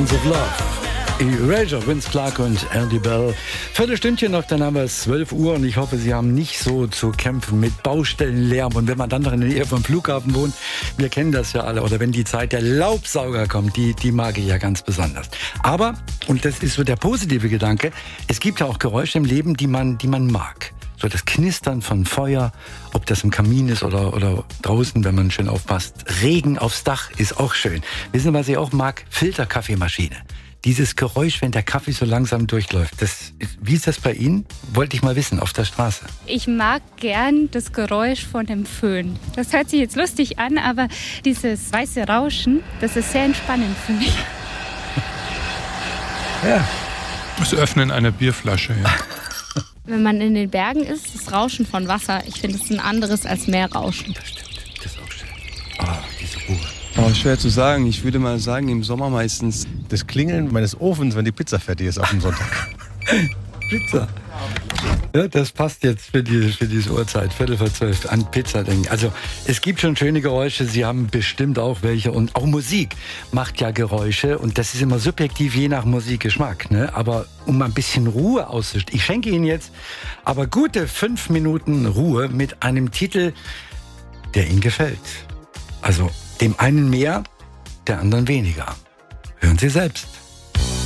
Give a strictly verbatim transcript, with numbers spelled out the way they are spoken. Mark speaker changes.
Speaker 1: Songs of Love. Erasure, Vince Clarke und Andy Bell. Viertelstündchen noch, dann haben wir es zwölf Uhr und ich hoffe, Sie haben nicht so zu kämpfen mit Baustellenlärm. Und wenn man dann noch in der Nähe vom Flughafen wohnt, wir kennen das ja alle, oder wenn die Zeit der Laubsauger kommt, die, die mag ich ja ganz besonders. Aber, und das ist so der positive Gedanke, es gibt ja auch Geräusche im Leben, die man, die man mag. So das Knistern von Feuer, ob das im Kamin ist oder, oder draußen, wenn man schön aufpasst. Regen aufs Dach ist auch schön. Wissen Sie, was ich auch mag? Filterkaffeemaschine. Dieses Geräusch, wenn der Kaffee so langsam durchläuft. Das ist, wie ist das bei Ihnen? Wollte ich mal wissen, auf der Straße.
Speaker 2: Ich mag gern das Geräusch von dem Föhn. Das hört sich jetzt lustig an, aber dieses weiße Rauschen, das ist sehr entspannend für mich.
Speaker 3: Ja. Das Öffnen einer Bierflasche, ja.
Speaker 2: Wenn man in den Bergen ist, das Rauschen von Wasser, ich finde es ein anderes als Meerrauschen.
Speaker 1: Das stimmt, das ist auch schön. Ah, diese Ruhe.
Speaker 4: Oh, schwer zu sagen. Ich würde mal sagen, im Sommer meistens.
Speaker 5: Das Klingeln meines Ofens, wenn die Pizza fertig ist auf dem Sonntag.
Speaker 1: Pizza. Ja, das passt jetzt für, die, für diese Uhrzeit, Viertel vor zwölf, an Pizza denken. Also es gibt schon schöne Geräusche, Sie haben bestimmt auch welche. Und auch Musik macht ja Geräusche und das ist immer subjektiv, je nach Musikgeschmack. Ne? Aber um mal ein bisschen Ruhe auszustellen, ich schenke Ihnen jetzt aber gute fünf Minuten Ruhe mit einem Titel, der Ihnen gefällt. Also dem einen mehr, der anderen weniger. Hören Sie selbst.